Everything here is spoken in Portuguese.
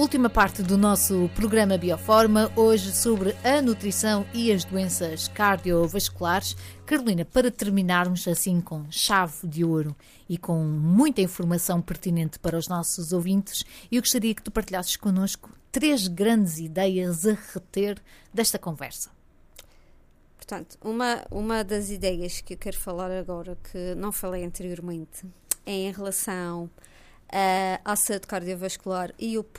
Última parte do nosso programa Bioforma, hoje sobre a nutrição e as doenças cardiovasculares. Carolina, para terminarmos assim com chave de ouro e com muita informação pertinente para os nossos ouvintes, eu gostaria que tu partilhasses connosco 3 grandes ideias a reter desta conversa. Portanto, uma das ideias que eu quero falar agora, que não falei anteriormente, é em relação à saúde cardiovascular e o